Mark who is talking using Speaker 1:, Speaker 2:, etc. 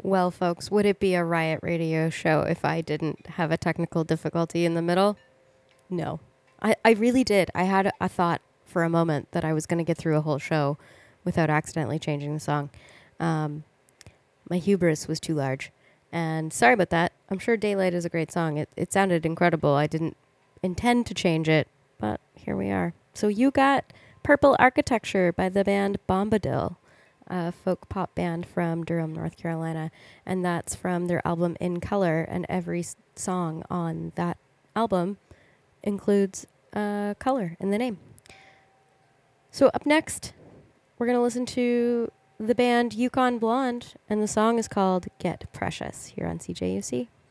Speaker 1: Well, folks, would it be a Riot Radio show if I didn't have a technical difficulty in the middle? No. I really did. I had a thought for a moment that I was going to get through a whole show without accidentally changing the song. My hubris was too large. And sorry about that. I'm sure Daylight is a great song. It sounded incredible. I didn't intend to change it, but here we are. So you got Purple Architecture by the band Bombadil, a folk pop band from Durham, North Carolina. And that's from their album In Color. And every song on that album includes color in the name. So up next, we're going to listen to the band Yukon Blonde, and the song is called Get Precious here on CJUC.